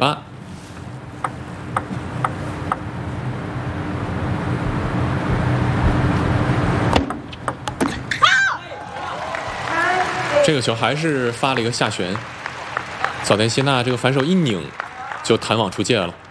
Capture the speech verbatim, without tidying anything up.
八。这个球还是发了一个下旋，早田希娜这个反手一拧，就弹网出界了。